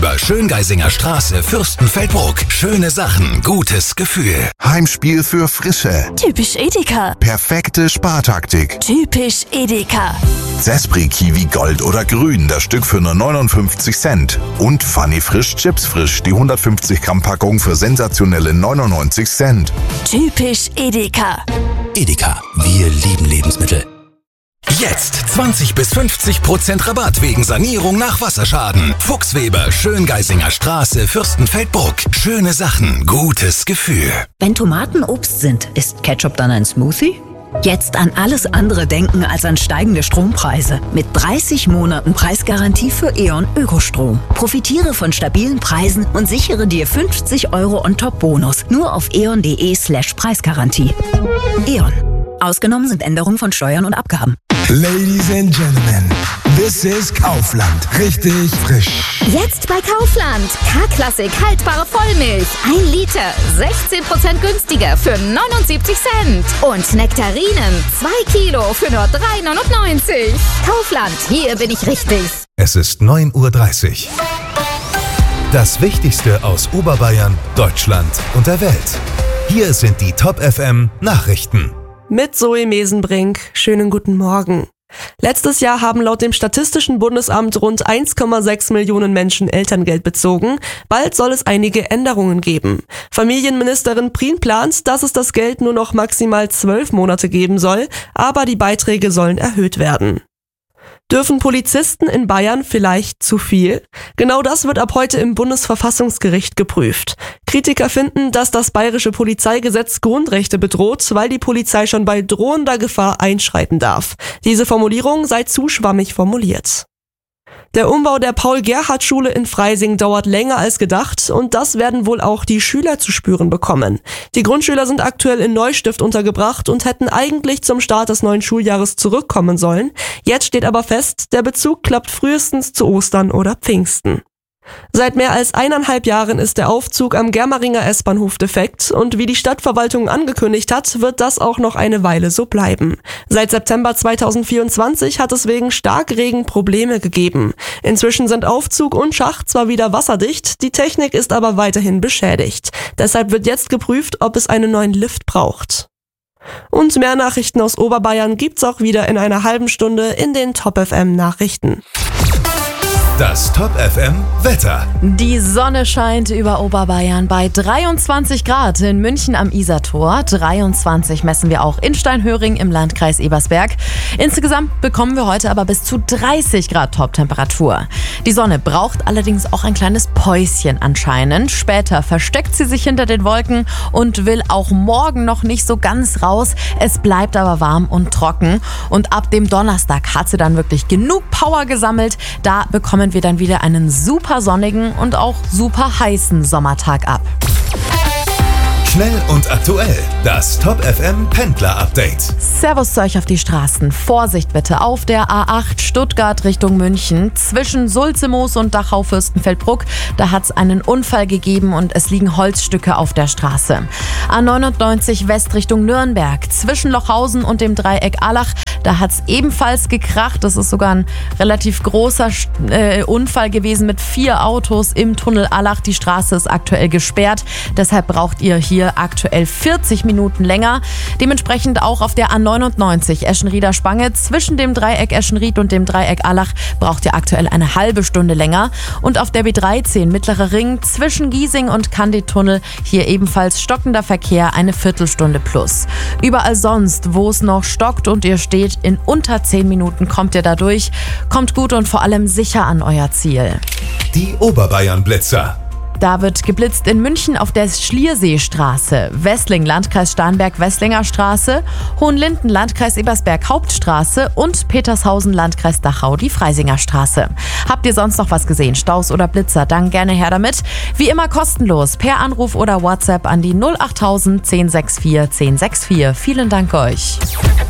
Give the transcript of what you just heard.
Fuchsweber, Schöngeisinger Straße, Fürstenfeldbruck. Schöne Sachen, gutes Gefühl. Heimspiel für Frische. Typisch Edeka. Perfekte Spartaktik. Typisch Edeka. Zespri Kiwi Gold oder Grün, das Stück für nur 59 Cent. Und Funny Frisch Chips Frisch, die 150 Gramm Packung für sensationelle 99 Cent. Typisch Edeka. Edeka, wir lieben Lebensmittel. Jetzt 20-50% Rabatt wegen Sanierung nach Wasserschaden. Fuchsweber, Schöngeisinger Straße, Fürstenfeldbruck. Schöne Sachen, gutes Gefühl. Wenn Tomaten Obst sind, ist Ketchup dann ein Smoothie? Jetzt an alles andere denken als an steigende Strompreise. Mit 30 Monaten Preisgarantie für E.ON Ökostrom. Profitiere von stabilen Preisen und sichere dir 50 € on-top-Bonus. Nur auf eon.de/Preisgarantie. E.ON. Ausgenommen sind Änderungen von Steuern und Abgaben. Ladies and Gentlemen, this is Kaufland. Richtig frisch. Jetzt bei Kaufland. K-Klassik haltbare Vollmilch. 1 Liter. 16% günstiger für 79 Cent. Und Nektarinen. 2 Kilo für nur 3,99. Kaufland, hier bin ich richtig. Es ist 9:30 Uhr. Das Wichtigste aus Oberbayern, Deutschland und der Welt. Hier sind die Top FM Nachrichten. Mit Zoe Mesenbrink. Schönen guten Morgen. Letztes Jahr haben laut dem Statistischen Bundesamt rund 1,6 Millionen Menschen Elterngeld bezogen. Bald soll es einige Änderungen geben. Familienministerin Prien plant, dass es das Geld nur noch maximal 12 Monate geben soll, aber die Beiträge sollen erhöht werden. Dürfen Polizisten in Bayern vielleicht zu viel? Genau das wird ab heute im Bundesverfassungsgericht geprüft. Kritiker finden, dass das bayerische Polizeigesetz Grundrechte bedroht, weil die Polizei schon bei drohender Gefahr einschreiten darf. Diese Formulierung sei zu schwammig formuliert. Der Umbau der Paul-Gerhardt-Schule in Freising dauert länger als gedacht und das werden wohl auch die Schüler zu spüren bekommen. Die Grundschüler sind aktuell in Neustift untergebracht und hätten eigentlich zum Start des neuen Schuljahres zurückkommen sollen. Jetzt steht aber fest, der Bezug klappt frühestens zu Ostern oder Pfingsten. Seit mehr als 1,5 Jahren ist der Aufzug am Germeringer S-Bahnhof defekt und wie die Stadtverwaltung angekündigt hat, wird das auch noch eine Weile so bleiben. Seit September 2024 hat es wegen Starkregen Probleme gegeben. Inzwischen sind Aufzug und Schacht zwar wieder wasserdicht, die Technik ist aber weiterhin beschädigt. Deshalb wird jetzt geprüft, ob es einen neuen Lift braucht. Und mehr Nachrichten aus Oberbayern gibt's auch wieder in einer halben Stunde in den Top FM Nachrichten. Das Top FM Wetter. Die Sonne scheint über Oberbayern bei 23 Grad in München am Isartor. 23 messen wir auch in Steinhöring im Landkreis Ebersberg. Insgesamt bekommen wir heute aber bis zu 30 Grad Toptemperatur. Die Sonne braucht allerdings auch ein kleines Päuschen anscheinend. Später versteckt sie sich hinter den Wolken und will auch morgen noch nicht so ganz raus. Es bleibt aber warm und trocken. Und ab dem Donnerstag hat sie dann wirklich genug Power gesammelt. Da bekommen wir dann wieder einen super sonnigen und auch super heißen Sommertag ab. Schnell und aktuell. Das Top FM Pendler Update. Servus zu euch auf die Straßen. Vorsicht bitte auf der A8 Stuttgart Richtung München. Zwischen Sulzemoos und Dachau-Fürstenfeldbruck. Da hat es einen Unfall gegeben und es liegen Holzstücke auf der Straße. A99 West Richtung Nürnberg. Zwischen Lochhausen und dem Dreieck Allach. Da hat es ebenfalls gekracht. Das ist sogar ein relativ großer Unfall gewesen mit 4 Autos im Tunnel Allach. Die Straße ist aktuell gesperrt. Deshalb braucht ihr hier aktuell 40 Minuten länger. Dementsprechend auch auf der A99 Eschenrieder Spange. Zwischen dem Dreieck Eschenried und dem Dreieck Allach braucht ihr aktuell eine halbe Stunde länger. Und auf der B13 Mittlerer Ring zwischen Giesing und Candid-Tunnel hier ebenfalls stockender Verkehr, eine Viertelstunde plus. Überall sonst, wo es noch stockt und ihr steht, in unter 10 Minuten kommt ihr da durch. Kommt gut und vor allem sicher an euer Ziel. Die Oberbayern-Blitzer. Da wird geblitzt in München auf der Schlierseestraße, Wessling, Landkreis Starnberg, Wesslinger Straße, Hohenlinden, Landkreis Ebersberg, Hauptstraße und Petershausen, Landkreis Dachau, die Freisinger Straße. Habt ihr sonst noch was gesehen, Staus oder Blitzer, dann gerne her damit. Wie immer kostenlos, per Anruf oder WhatsApp an die 08000 1064 1064. Vielen Dank euch.